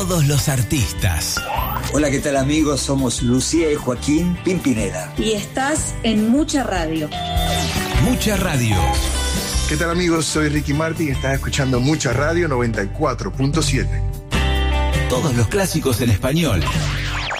Todos los artistas. Hola, ¿qué tal amigos? Somos Lucía y Joaquín Pimpinela. Y estás en Mucha Radio. Mucha Radio. ¿Qué tal amigos? Soy Ricky Martin y estás escuchando Mucha Radio 94.7. Todos los clásicos en español.